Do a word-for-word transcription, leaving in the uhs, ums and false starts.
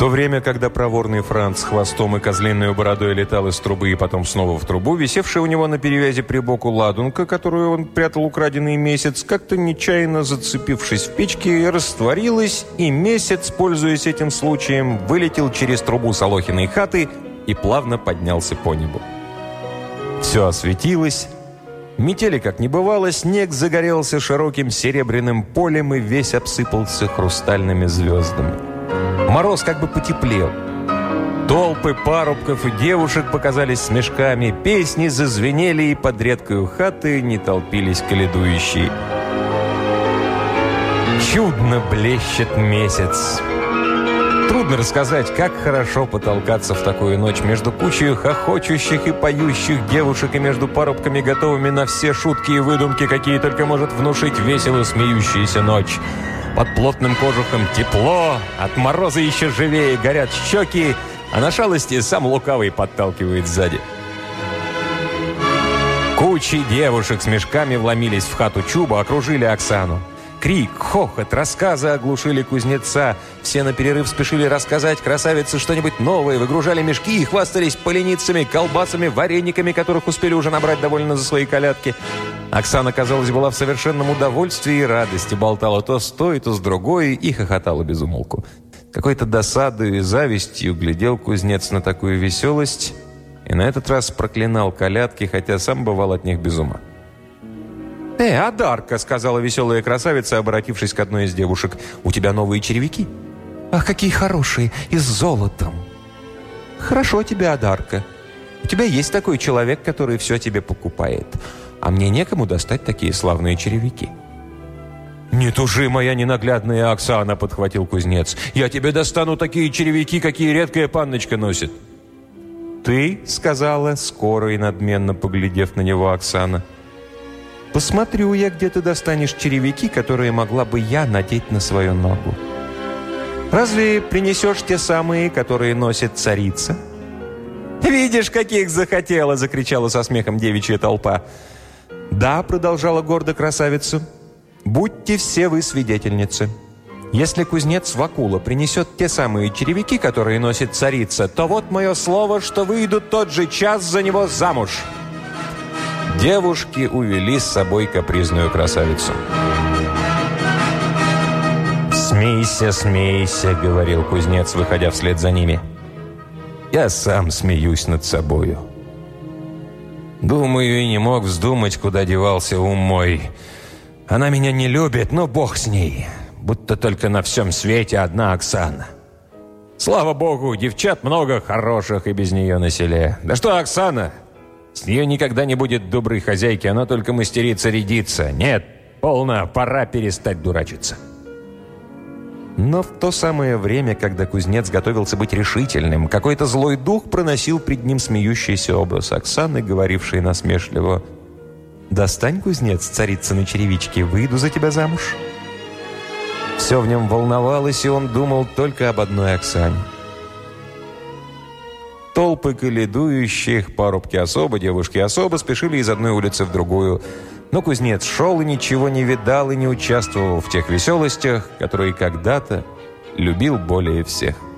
то время, когда проворный Франц с хвостом и козлиной бородой летал из трубы и потом снова в трубу, висевшая у него на перевязи при боку ладунка, которую он прятал украденный месяц, как-то нечаянно зацепившись в печке, растворилась, и месяц, пользуясь этим случаем, вылетел через трубу Солохиной хаты и плавно поднялся по небу. Все осветилось, метели как не бывало, снег загорелся широким серебряным полем и весь обсыпался хрустальными звездами. Мороз как бы потеплел. Толпы парубков и девушек показались с мешками, песни зазвенели, и под редкою хаты не толпились коледующие. Чудно блещет месяц. Трудно рассказать, как хорошо потолкаться в такую ночь между кучей хохочущих и поющих девушек и между парубками, готовыми на все шутки и выдумки, какие только может внушить весело смеющаяся ночь. Под плотным кожухом тепло, от мороза еще живее горят щеки, а на шалости сам лукавый подталкивает сзади. Кучи девушек с мешками вломились в хату Чуба, окружили Оксану. Крик, хохот, рассказы оглушили кузнеца. Все наперерыв спешили рассказать красавице что-нибудь новое, выгружали мешки и хвастались поленицами, колбасами, варениками, которых успели уже набрать довольно за свои колядки. Оксана, казалось, была в совершенном удовольствии и радости, болтала то с той, то с другой и хохотала без умолку. Какой-то досадой и завистью глядел кузнец на такую веселость и на этот раз проклинал колядки, хотя сам бывал от них без ума. «Э, Адарка!» — сказала веселая красавица, обратившись к одной из девушек. «У тебя новые черевики?» «Ах, какие хорошие! И с золотом!» «Хорошо тебе, Адарка. У тебя есть такой человек, который все тебе покупает. А мне некому достать такие славные черевики». «Не тужи, моя ненаглядная Оксана!» — подхватил кузнец. «Я тебе достану такие черевики, какие редкая панночка носит». «Ты?» — сказала, скоро и надменно поглядев на него Оксана. «Посмотрю я, где ты достанешь черевики, которые могла бы я надеть на свою ногу. Разве принесешь те самые, которые носит царица?» «Видишь, каких захотела!» — закричала со смехом девичья толпа. «Да», — продолжала гордо красавица, — «будьте все вы свидетельницы. Если кузнец Вакула принесет те самые черевики, которые носит царица, то вот мое слово, что выйду тот же час за него замуж». Девушки увели с собой капризную красавицу. «Смейся, смейся», — говорил кузнец, выходя вслед за ними. «Я сам смеюсь над собою. Думаю, и не мог вздумать, куда девался ум мой. Она меня не любит, но бог с ней. Будто только на всем свете одна Оксана. Слава богу, девчат много хороших и без нее на селе. Да что Оксана? С нее никогда не будет доброй хозяйки, она только мастерица рядиться. Нет, полно, пора перестать дурачиться». Но в то самое время, когда кузнец готовился быть решительным, какой-то злой дух проносил пред ним смеющийся образ Оксаны, говорившей насмешливо: «Достань, кузнец, царицыны черевички, выйду за тебя замуж». Все в нем волновалось, и он думал только об одной Оксане. Толпы коледующих, парубки особо, девушки особо спешили из одной улицы в другую. Но кузнец шел и ничего не видал и не участвовал в тех веселостях, которые когда-то любил более всех.